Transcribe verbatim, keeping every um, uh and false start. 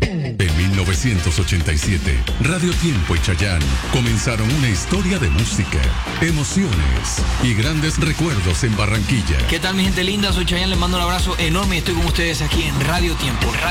En mil novecientos ochenta y siete, Radio Tiempo y Chayanne comenzaron una historia de música, emociones y grandes recuerdos en Barranquilla. ¿Qué tal, mi gente linda? Soy Chayanne, les mando un abrazo enorme y estoy con ustedes aquí en Radio Tiempo.